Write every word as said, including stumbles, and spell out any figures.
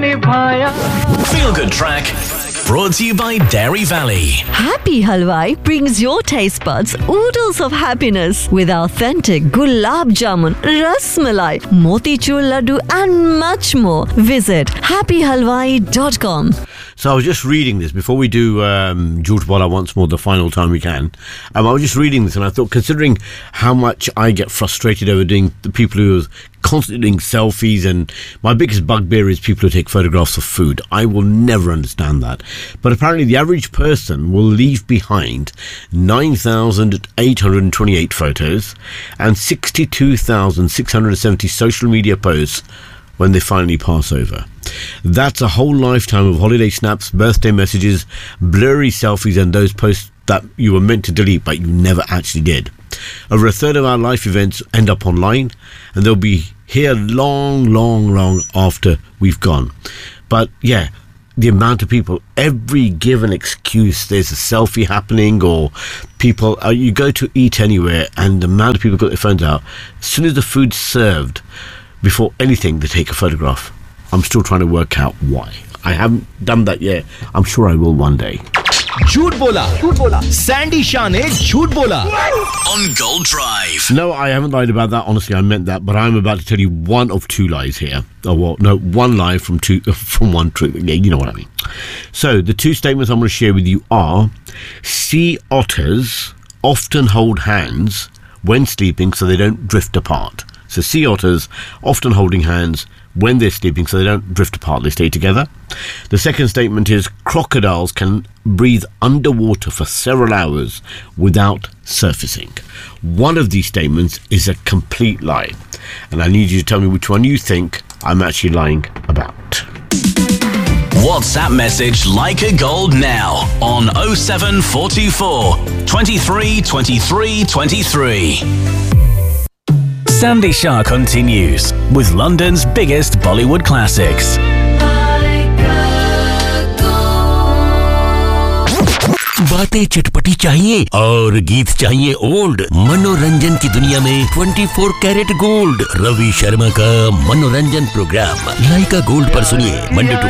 निभाया. Feel Good Track brought to you by Dairy Valley. Happy Halwai brings your taste buds oodles of happiness with authentic gulab jamun, ras malai, motichur laddu and much more. Visit happy halwai dot com. So I was just reading this before we do um, Jhoot Bola once more, the final time we can. Um, I was just reading this and I thought, considering how much I get frustrated over doing the people who are constantly doing selfies, and my biggest bugbear is people who take photographs of food. I will never understand that. But apparently the average person will leave behind nine thousand eight hundred twenty-eight photos and sixty-two thousand six hundred seventy social media posts when they finally pass over. That's a whole lifetime of holiday snaps, birthday messages, blurry selfies, and those posts that you were meant to delete but you never actually did. Over a third of our life events end up online, and they'll be here long, long, long after we've gone. But yeah, the amount of people, every given excuse, there's a selfie happening, or people, uh, you go to eat anywhere and the amount of people got their phones out. As soon as the food's served, before anything, they take a photograph. I'm still trying to work out why. I haven't done that yet. I'm sure I will one day. झूठ बोला झूठ बोला Sandy Shah ने झूठ बोला On Gold Drive. No, I haven't lied about that. Honestly, I meant that. But I'm about to tell you one of two lies here. Oh, well, no, one lie from two, from one truth. Yeah, you know what I mean. So, the two statements I'm going to share with you are: sea otters often hold hands when sleeping so they don't drift apart. So, sea otters often holding hands when they're sleeping so they don't drift apart, they stay together. The second statement is crocodiles can breathe underwater for several hours without surfacing. One of these statements is a complete lie, and I need you to tell me which one you think I'm actually lying about. WhatsApp message Like a Gold now on oh seven four two four, twenty-three, twenty-three, twenty-three. Sandy Shah continues with London's biggest Bollywood classics. बातें चटपटी चाहिए और गीत चाहिए old. मनोरंजन की दुनिया में चौबीस कैरेट गोल्ड, रवि शर्मा का मनोरंजन प्रोग्राम लाइका गोल्ड पर सुनिए मंडे टू